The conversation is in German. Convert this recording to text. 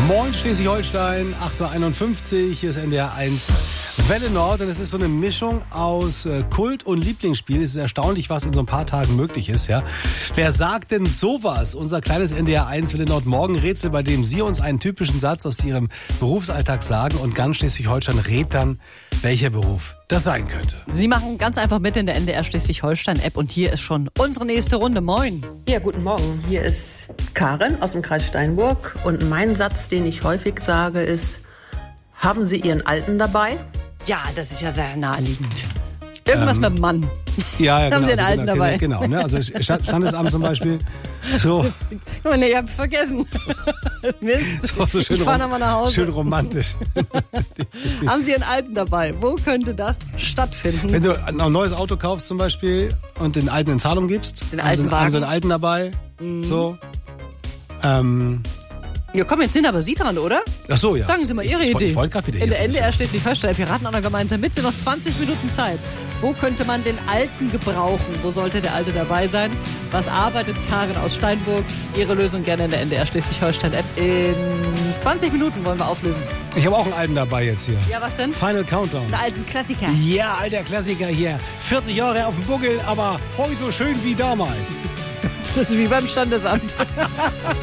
Moin Schleswig-Holstein, 8.51 Uhr, hier ist NDR 1 Welle Nord und es ist so eine Mischung aus Kult und Lieblingsspiel. Es ist erstaunlich, was in so ein paar Tagen möglich ist, ja. Wer sagt denn sowas? Unser kleines NDR 1 Welle Nord Morgenrätsel, bei dem Sie uns einen typischen Satz aus Ihrem Berufsalltag sagen und ganz Schleswig-Holstein rät dann, welcher Beruf das sein könnte. Sie machen ganz einfach mit in der NDR Schleswig-Holstein-App und hier ist schon unsere nächste Runde. Moin. Ja, guten Morgen. Hier ist Karin aus dem Kreis Steinburg und mein Satz, den ich häufig sage, ist: Haben Sie Ihren Alten dabei? Ja, das ist ja sehr naheliegend. Irgendwas mit dem Mann. Ja, Haben Sie den Alten dabei? Genau, ne? Also Standesamt zum Beispiel. So. Oh ne, ich hab vergessen. Mist. So schön, ich fahr nochmal nach Hause. Schön romantisch. Haben Sie Ihren Alten dabei? Wo könnte das stattfinden? Wenn du ein neues Auto kaufst zum Beispiel und den Alten in Zahlung gibst, Den alten haben sie Wagen. einen Alten dabei. So. Ja, komm, jetzt sind aber Sie dran, oder? Ach so, ja. Sagen Sie mal Ihre Ich Idee. wollte gerade wieder In hier der NDR Schleswig-Holstein, Piraten auch noch gemeinsam mit, sind noch 20 Minuten Zeit. Wo könnte man den Alten gebrauchen? Wo sollte der Alte dabei sein? Was arbeitet Karin aus Steinburg? Ihre Lösung gerne in der NDR Schleswig-Holstein-App. In 20 Minuten wollen wir auflösen. Ich habe auch einen Alten dabei jetzt hier. Ja, was denn? Final Countdown. Einen alten Klassiker. Ja, alter Klassiker hier. 40 Jahre auf dem Buckel, aber heute so schön wie damals. Das ist wie beim Standesamt.